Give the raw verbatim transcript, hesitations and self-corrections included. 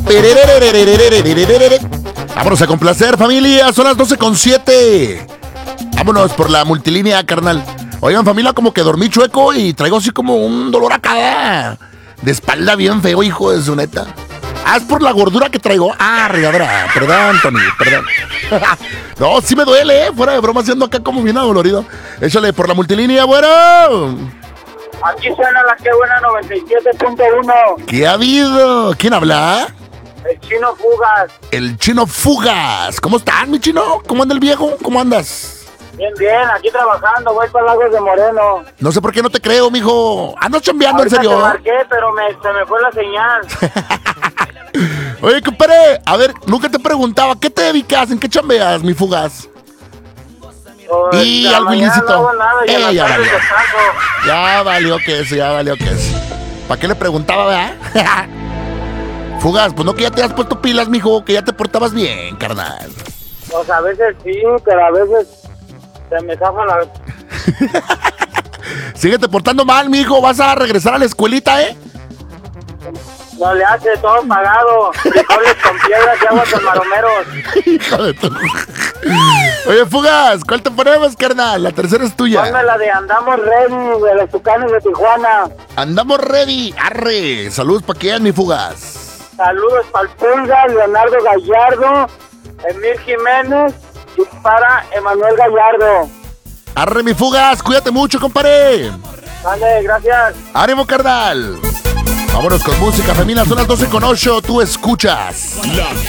Vámonos a complacer, familia. Son las doce con siete. Vámonos por la multilínea, carnal. Oigan, familia, como que dormí chueco y traigo así como un dolor acá de espalda bien feo, hijo de su neta. Ah, es por la gordura que traigo. Ah, regadora. Perdón, Tony, perdón. No, sí me duele, ¿eh? Fuera de broma, siendo acá como bien adolorido. Échale por la multilínea, bueno. Aquí suena la que buena noventa y siete punto uno. ¿Qué ha habido? ¿Quién habla? El Chino Fugas. El Chino Fugas. ¿Cómo estás, mi chino? ¿Cómo anda el viejo? ¿Cómo andas? Bien, bien, aquí trabajando, voy para Lagos de Moreno. No sé por qué no te creo, mijo. Ando chambeando, Ahorita en serio. te marqué, pero me, se me fue la señal. Oye, compadre, a ver, nunca te preguntaba, ¿qué te dedicas? ¿En qué chambeas, mi Fugas? Pues, Y la algo mañana ilícito. No hago nada, y Eh, en la ya tarde valió. descanso. Ya valió que eso, ya valió que eso. ¿Para qué le preguntaba, verdad? Fugas, pues no que ya te has puesto pilas, mijo, que ya te portabas bien, carnal. Pues a veces sí, pero a veces se me zafa la... Síguete portando mal, mijo, vas a regresar a la escuelita, ¿eh? No le hace todo pagado. Frijoles con piedras y aguas con maromeros. Hijo de tu... Oye, Fugas, ¿cuál te ponemos, carnal? La tercera es tuya. Ponme la de Andamos Ready de los Tucanes de Tijuana. Andamos ready, arre. Saludos para quién, mi Fugas. Saludos para el Pulga, Leonardo Gallardo, Emil Jiménez y para Emanuel Gallardo. Arre, mi Fugas, cuídate mucho, compadre. Vale, gracias. Ánimo, carnal. Vámonos con música, familia, son las doce con ocho, tú escuchas. La